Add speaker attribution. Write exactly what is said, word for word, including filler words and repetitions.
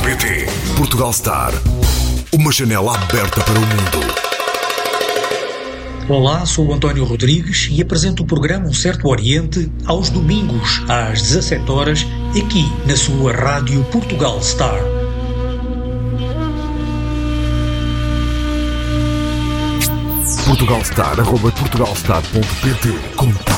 Speaker 1: pt. Portugal Star. Uma janela aberta para o mundo.
Speaker 2: Olá, sou o António Rodrigues e apresento o programa Um Certo Oriente aos domingos, às dezassete horas, aqui na sua rádio Portugal Star.
Speaker 1: Portugal Star, arroba portugalstar ponto pt. Contato.